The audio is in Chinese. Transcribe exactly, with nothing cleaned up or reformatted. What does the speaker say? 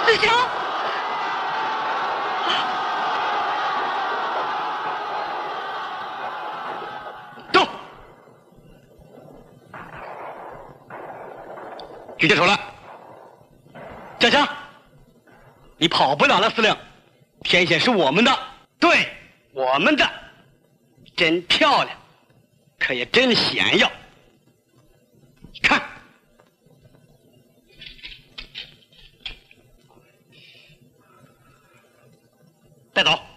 子强， 动！举起手来。嘉强，你跑不了了，司令。天险是我们的，对，我们的，真漂亮，可也真险要。看，带走。